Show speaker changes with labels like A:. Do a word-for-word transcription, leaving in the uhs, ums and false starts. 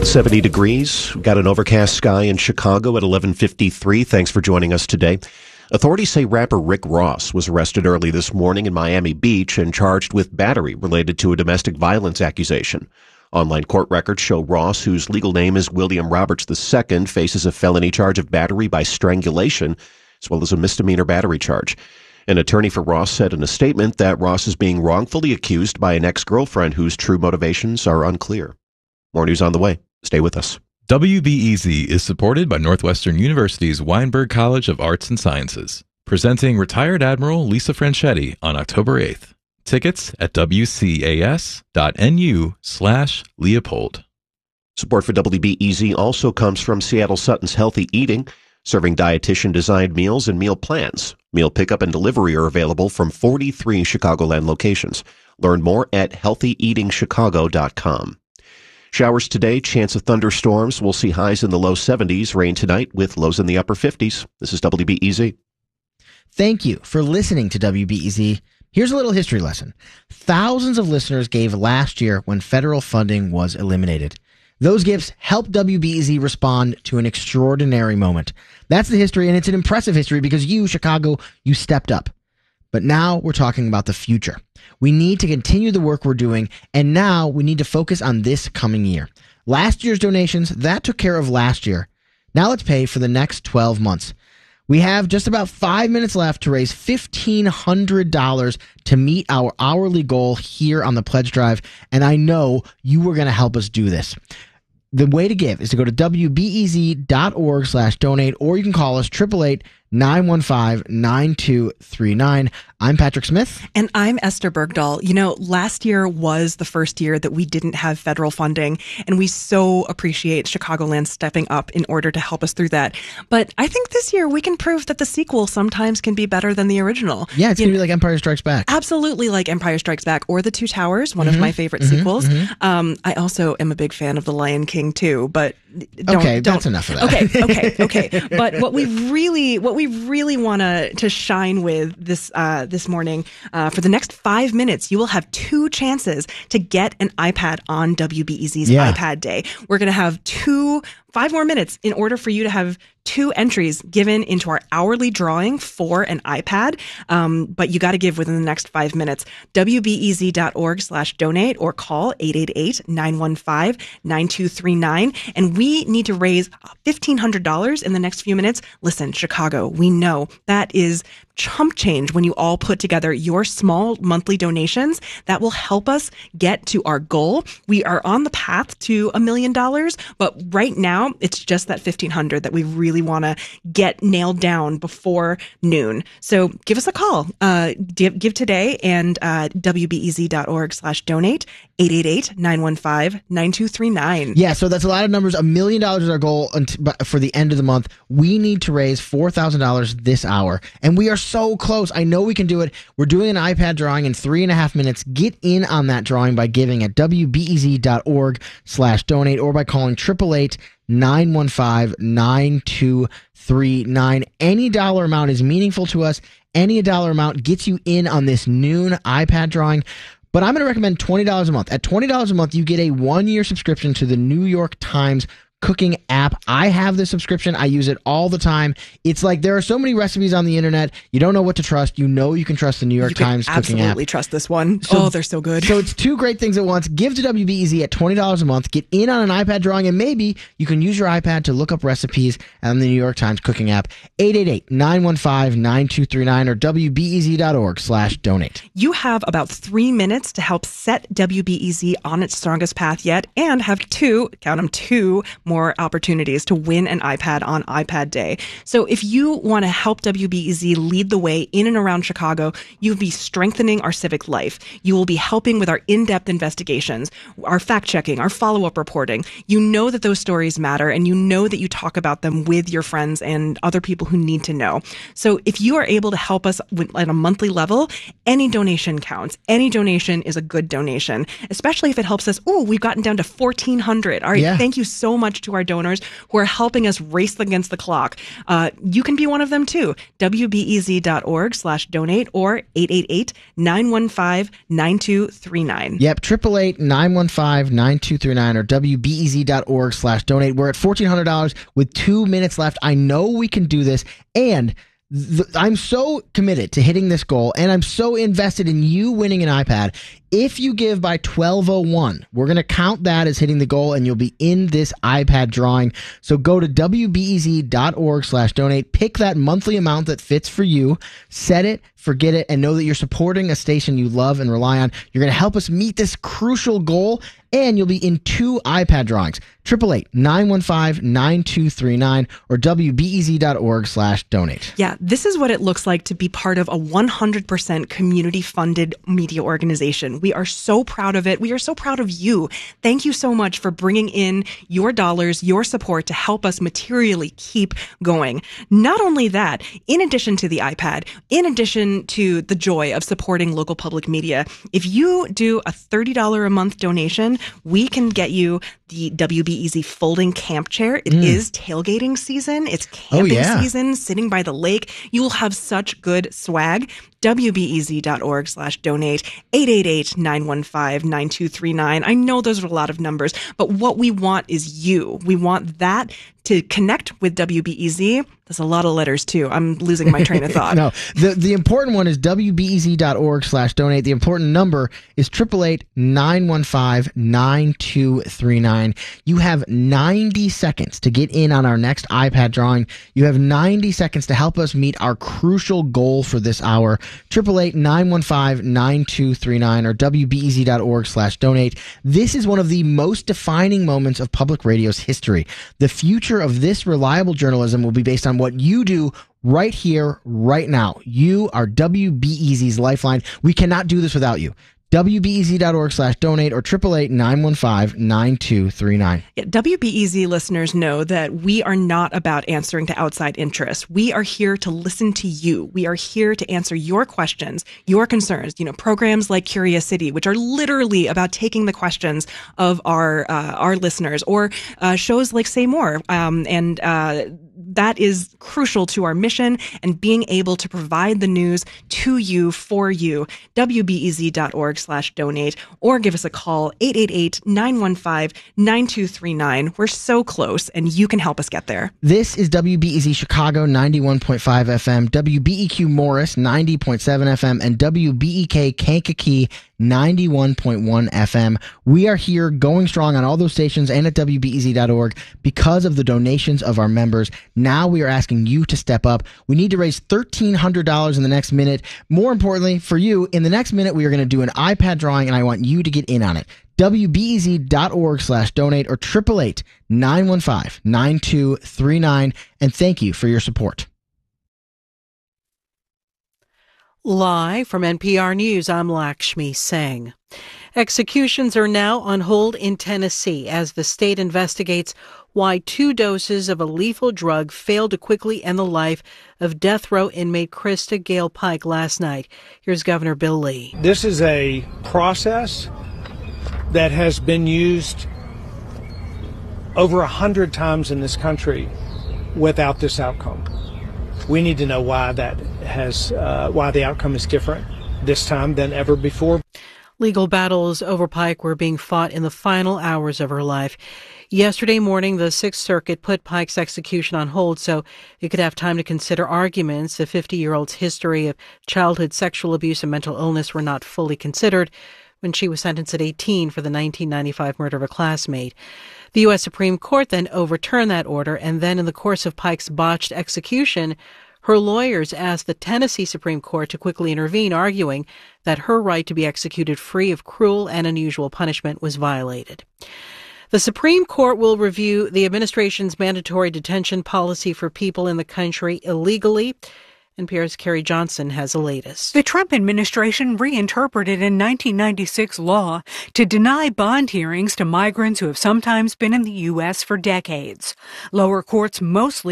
A: seventy degrees. We've got an overcast sky in Chicago at eleven fifty-three. Thanks for joining us today. Authorities say rapper Rick Ross was arrested early this morning in Miami Beach and charged with battery related to a domestic violence accusation. Online court records show Ross, whose legal name is William Roberts the Second, faces a felony charge of battery by strangulation, as well as a misdemeanor battery charge. An attorney for Ross said in a statement that Ross is being wrongfully accused by an ex-girlfriend whose true motivations are unclear. More news on the way. Stay with us.
B: W B E Z is supported by Northwestern University's Weinberg College of Arts and Sciences, presenting retired Admiral Lisa Franchetti on October eighth. Tickets at wcas.nu slash Leopold.
A: Support for W B E Z also comes from Seattle Sutton's Healthy Eating, serving dietitian-designed meals and meal plans. Meal pickup and delivery are available from forty-three Chicagoland locations. Learn more at healthy eating chicago dot com. Showers today, chance of thunderstorms. We'll see highs in the low seventies, rain tonight with lows in the upper fifties. This is W B E Z.
C: Thank you for listening to W B E Z. Here's a little history lesson. Thousands of listeners gave last year when federal funding was eliminated. Those gifts helped W B E Z respond to an extraordinary moment. That's the history, and it's an impressive history because you, Chicago, you stepped up. But now we're talking about the future. We need to continue the work we're doing, and now we need to focus on this coming year. Last year's donations, that took care of last year. Now let's pay for the next twelve months. We have just about five minutes left to raise fifteen hundred dollars to meet our hourly goal here on the Pledge Drive, and I know you are going to help us do this. The way to give is to go to wbez.org slash donate, or you can call us eight eight eight, nine one five, nine two three nine. I'm Patrick Smith.
D: And I'm Esther Bergdahl. You know, last year was the first year that we didn't have federal funding, and we so appreciate Chicagoland stepping up in order to help us through that. But I think this year we can prove that the sequel sometimes can be better than the original.
C: Yeah, it's going to be
D: know,
C: like Empire Strikes Back.
D: Absolutely like Empire Strikes Back or The Two Towers, one
C: mm-hmm,
D: of my favorite
C: mm-hmm,
D: sequels.
C: Mm-hmm.
D: Um, I also am a big fan of The Lion King too, but don't,
C: okay,
D: don't,
C: that's enough of that.
D: Okay, okay, okay. But what we really, what we really want to to shine with this uh, this morning, uh, for the next five minutes, you will have two chances to get an iPad on W B E Z's
C: yeah.
D: iPad Day. We're going to have two, five more minutes in order for you to have two entries given into our hourly drawing for an iPad. Um, but you got to give within the next five minutes. wbez.org slash donate or call eight eight eight, nine one five, nine two three nine. And we need to raise fifteen hundred dollars in the next few minutes. Listen, Chicago, we know that is chump change when you all put together your small monthly donations. That will help us get to our goal. We are on the path to a million dollars, but right now it's just that fifteen hundred that we really want to get nailed down before noon. So give us a call. Uh, give, give today and uh, wbez.org slash donate, eight eight eight, nine one five, nine two three nine.
C: Yeah, so that's a lot of numbers. A million dollars is our goal for the end of the month. We need to raise four thousand dollars this hour, and we are so close. I know we can do it. We're doing an iPad drawing in three and a half minutes. Get in on that drawing by giving at wbez.org slash donate or by calling eight eight eight, nine one five, nine two three nine. Any dollar amount is meaningful to us. Any dollar amount gets you in on this noon iPad drawing. But I'm going to recommend twenty dollars a month. At twenty dollars a month, you get a one-year subscription to the New York Times cooking app. I have this subscription. I use it all the time. It's like there are so many recipes on the internet. You don't know what to trust. You know you can trust the New York
D: you can
C: Times cooking app.
D: Absolutely trust this one.
C: So,
D: oh, they're so good.
C: So it's two great things at once. Give to W B E Z at twenty dollars a month. Get in on an iPad drawing, and maybe you can use your iPad to look up recipes on the New York Times cooking app. eight eight eight, nine one five, nine two three nine or wbez.org slash donate.
D: You have about three minutes to help set W B E Z on its strongest path yet and have two, count them, two more opportunities to win an iPad on iPad Day. So if you want to help W B E Z lead the way in and around Chicago, you'll be strengthening our civic life. You will be helping with our in-depth investigations, our fact-checking, our follow-up reporting. You know that those stories matter, and you know that you talk about them with your friends and other people who need to know. So if you are able to help us with, at a monthly level, any donation counts. Any donation is a good donation, especially if it helps us. Oh, we've gotten down to fourteen hundred. All right,
C: yeah.
D: Thank you so much much to our donors who are helping us race against the clock. Uh, you can be one of them too. W B E Z dot org slash donate or eight eight eight, nine one five, nine two three nine.
C: Yep, eight eight eight, nine one five, nine two three nine or W B E Z dot org slash donate. We're at fourteen hundred dollars with two minutes left. I know we can do this, and th- I'm so committed to hitting this goal, and I'm so invested in you winning an iPad. If you give by twelve oh one, we're going to count that as hitting the goal, and you'll be in this iPad drawing. So go to W B E Z dot org slash donate. Pick that monthly amount that fits for you. Set it, forget it, and know that you're supporting a station you love and rely on. You're going to help us meet this crucial goal, and you'll be in two iPad drawings. eight eight eight, nine one five, nine two three nine or W B E Z dot org slash donate.
D: Yeah, this is what it looks like to be part of a one hundred percent community-funded media organization. We are so proud of it. We are so proud of you. Thank you so much for bringing in your dollars, your support to help us materially keep going. Not only that, in addition to the iPad, in addition to the joy of supporting local public media, if you do a thirty dollars a month donation, we can get you the W B E Z folding camp chair. It mm. is tailgating season. It's camping
C: oh, yeah.
D: season, sitting by the lake. You will have such good swag. W B E Z dot org slash donate, eight eight eight, nine one five, nine two three nine. I know those are a lot of numbers, but what we want is you. We want that to connect with W B E Z. There's a lot of letters too. I'm losing my train of thought.
C: No, the, the important one is W B E Z dot org slash donate. The important number is eight eight eight, nine one five, nine two three nine. You have ninety seconds to get in on our next iPad drawing. You have ninety seconds to help us meet our crucial goal for this hour. eight eight eight, nine one five, nine two three nine or W B E Z dot org slash donate. This is one of the most defining moments of public radio's history. The future of this reliable journalism will be based on what you do right here, right now. You are W B E Z's lifeline. We cannot do this without you. W B E Z dot org slash donate or eight eight eight, nine one five, nine two three nine.
D: Yeah, W B E Z listeners know that we are not about answering to outside interests. We are here to listen to you. We are here to answer your questions, your concerns. You know, programs like Curious City, which are literally about taking the questions of our uh, our listeners, or uh, shows like Say More, um, and uh, that is crucial to our mission and being able to provide the news to you, for you. W B E Z dot org slash donate or give us a call, eight eight eight, nine one five, nine two three nine. We're so close, and you can help us get there.
C: This is W B E Z Chicago ninety-one point five F M, W B E Q Morris ninety point seven F M, and W B E K Kankakee ninety-one point one F M. We are here going strong on all those stations and at W B E Z dot org because of the donations of our members. Now we are asking you to step up. We need to raise thirteen hundred dollars in the next minute. More importantly, for you, in the next minute, we are going to do an iPad drawing, and I want you to get in on it. W B E Z dot org slash donate or eight eight eight, nine one five, nine two three nine. And thank you for your support.
E: Live from N P R News, I'm Lakshmi Singh. Executions are now on hold in Tennessee as the state investigates why two doses of a lethal drug failed to quickly end the life of death row inmate Krista Gale Pike last night. Here's Governor Bill Lee.
F: This is a process that has been used over a hundred times in this country without this outcome. We need to know why that has, uh, why the outcome is different this time than ever before.
E: Legal battles over Pike were being fought in the final hours of her life. Yesterday morning, the Sixth Circuit put Pike's execution on hold so it could have time to consider arguments. The fifty-year-old's history of childhood sexual abuse and mental illness were not fully considered when she was sentenced at eighteen for the nineteen ninety-five murder of a classmate. The U S Supreme Court then overturned that order, and then in the course of Pike's botched execution, her lawyers asked the Tennessee Supreme Court to quickly intervene, arguing that her right to be executed free of cruel and unusual punishment was violated. The Supreme Court will review the administration's mandatory detention policy for people in the country illegally. N P R's Carrie Johnson has the latest.
G: The Trump administration reinterpreted a nineteen ninety-six law to deny bond hearings to migrants who have sometimes been in the U S for decades. Lower courts mostly